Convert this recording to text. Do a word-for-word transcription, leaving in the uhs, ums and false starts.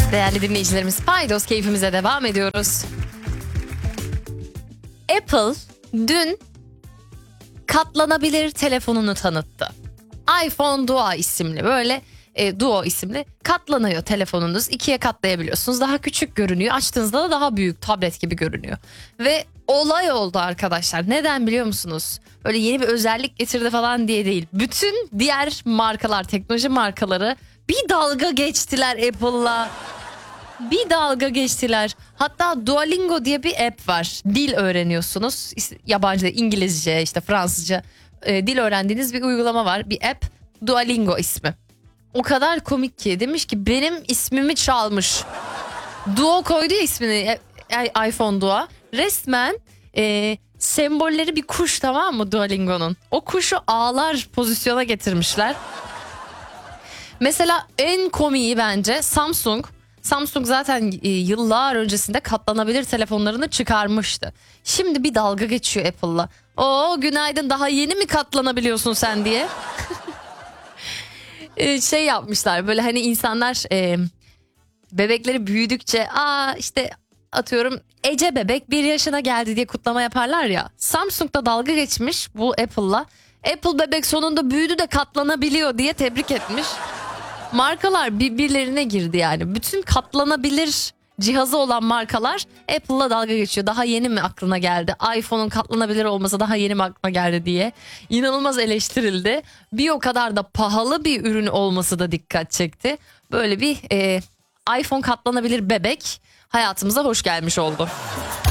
Değerli dinleyicilerimiz, Paydos keyfimize devam ediyoruz. Apple dün katlanabilir telefonunu tanıttı. iPhone Duo isimli, böyle e, Duo isimli katlanıyor telefonunuz. İkiye katlayabiliyorsunuz. Daha küçük görünüyor. Açtığınızda da daha büyük, tablet gibi görünüyor. Ve olay oldu arkadaşlar. Neden biliyor musunuz? Öyle yeni bir özellik getirdi falan diye değil. Bütün diğer markalar, teknoloji markaları bir dalga geçtiler Apple'la. Bir dalga geçtiler. Hatta Duolingo diye bir app var. Dil öğreniyorsunuz. Yabancı, İngilizce, işte Fransızca e, dil öğrendiğiniz bir uygulama var. Bir app. Duolingo ismi. O kadar komik ki, demiş ki benim ismimi çalmış. Duo koydu ya ismini, e, iPhone Duo. Resmen e, sembolleri bir kuş, tamam mı, Duolingo'nun. O kuşu ağlar pozisyona getirmişler. Mesela en komiği bence Samsung. Samsung zaten e, yıllar öncesinde katlanabilir telefonlarını çıkarmıştı. Şimdi bir dalga geçiyor Apple'la. Oo, günaydın, daha yeni mi katlanabiliyorsun sen diye. e, şey yapmışlar böyle, hani insanlar e, bebekleri büyüdükçe, aa işte atıyorum Ece bebek bir yaşına geldi diye kutlama yaparlar ya. Samsung da dalga geçmiş bu Apple'la. Apple bebek sonunda büyüdü de katlanabiliyor diye tebrik etmiş. Markalar birbirlerine girdi yani. Bütün katlanabilir cihazı olan markalar Apple'la dalga geçiyor. Daha yeni mi aklına geldi? iPhone'un katlanabilir olması daha yeni mi aklına geldi diye. İnanılmaz eleştirildi. Bir o kadar da pahalı bir ürün olması da dikkat çekti. Böyle bir e, iPhone katlanabilir bebek hayatımıza hoş gelmiş oldu.